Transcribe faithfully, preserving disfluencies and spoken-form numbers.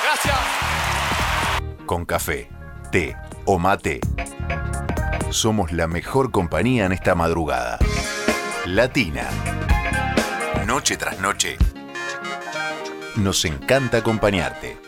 Gracias. Con café, té o mate, somos la mejor compañía en esta madrugada. Latina. Noche tras noche. Nos encanta acompañarte.